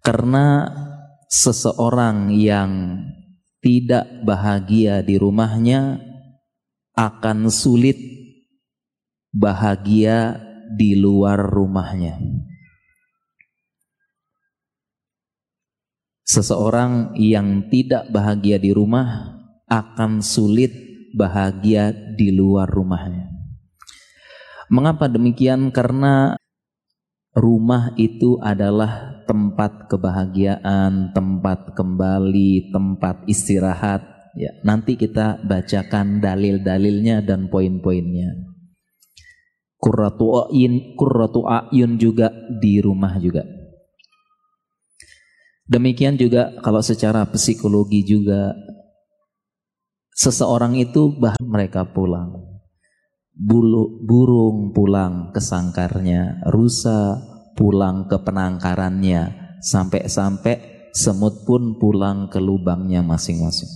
Karena seseorang yang tidak bahagia di rumahnya akan sulit bahagia di luar rumahnya. Seseorang yang tidak bahagia di rumah akan sulit bahagia di luar rumahnya. Mengapa demikian? Karena rumah itu adalah tempat kebahagiaan, tempat kembali, tempat istirahat. Ya, nanti kita bacakan dalil-dalilnya dan poin-poinnya. Qurratu a'yun juga di rumah juga. Demikian juga kalau secara psikologi juga, seseorang itu mereka pulang, burung pulang ke sangkarnya, rusa pulang ke penangkarannya, sampai-sampai semut pun pulang ke lubangnya masing-masing.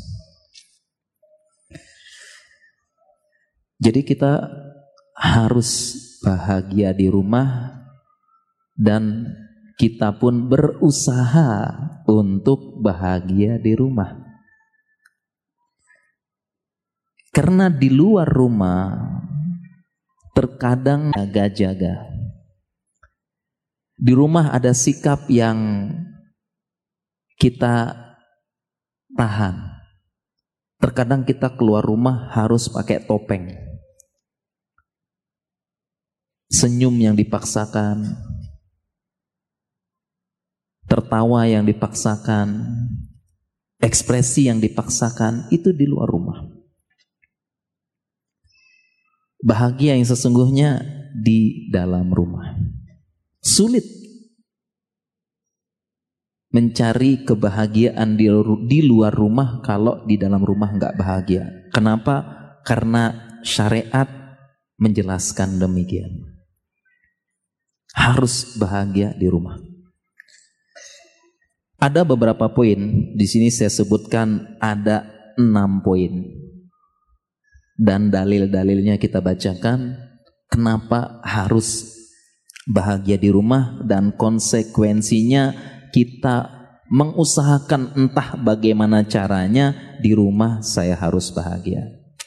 Jadi kita harus bahagia di rumah dan kita pun berusaha untuk bahagia di rumah. Karena di luar rumah terkadang jaga-jaga. Di rumah ada sikap yang kita tahan. Terkadang kita keluar rumah harus pakai topeng. Senyum yang dipaksakan, tertawa yang dipaksakan, ekspresi yang dipaksakan, itu di luar rumah. Bahagia yang sesungguhnya di dalam rumah. Sulit mencari kebahagiaan di luar rumah kalau di dalam rumah nggak bahagia. Kenapa? Karena syariat menjelaskan demikian. Harus bahagia di rumah. Ada beberapa poin, di sini saya sebutkan ada 6 poin. Dan dalil-dalilnya kita bacakan, kenapa harus bahagia di rumah dan konsekuensinya kita mengusahakan entah bagaimana caranya di rumah saya harus bahagia.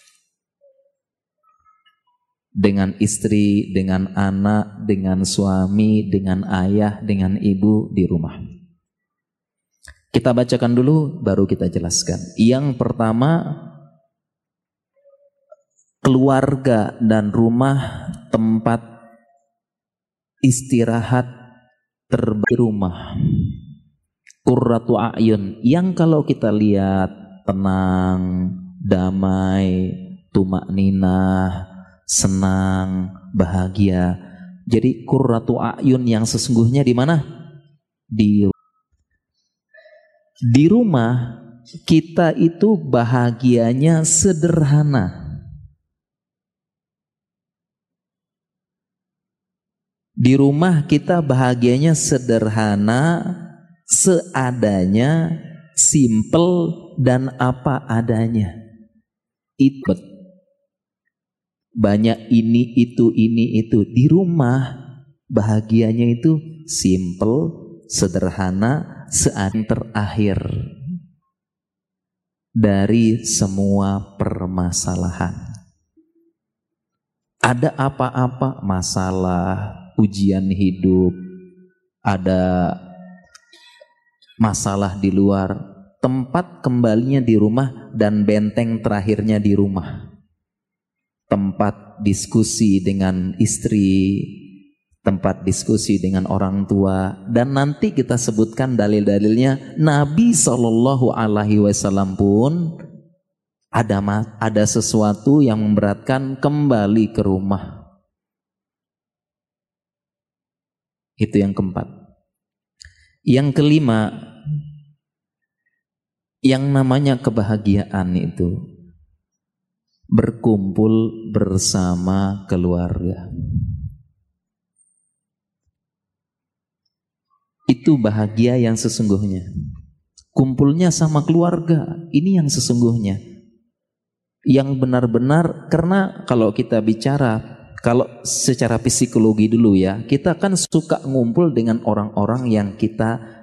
Dengan istri, dengan anak, dengan suami, dengan ayah, dengan ibu di rumah. Kita bacakan dulu baru kita jelaskan. Yang pertama, keluarga dan rumah tempat istirahat terbaik rumah. Qurratu a'yun, yang kalau kita lihat tenang, damai, tumakninah, senang, bahagia. Jadi qurratu a'yun yang sesungguhnya di mana? Di rumah kita itu bahagianya sederhana. Di rumah kita bahagianya sederhana, seadanya, simple dan apa adanya. Itu banyak ini itu. Di rumah bahagianya itu simple, sederhana, seadanya, terakhir dari semua permasalahan. Ada apa-apa masalah, ujian hidup, ada masalah di luar, tempat kembalinya di rumah dan benteng terakhirnya di rumah. Tempat diskusi dengan istri, tempat diskusi dengan orang tua, dan nanti kita sebutkan dalil-dalilnya. Nabi SAW pun ada sesuatu yang memberatkan kembali ke rumah. Itu yang keempat. Yang kelima, yang namanya kebahagiaan itu berkumpul bersama keluarga. Itu bahagia yang sesungguhnya. Kumpulnya sama keluarga, ini yang sesungguhnya. Yang benar-benar, karena kalau kita bicara, kalau secara psikologi dulu ya, kita kan suka ngumpul dengan orang-orang yang kita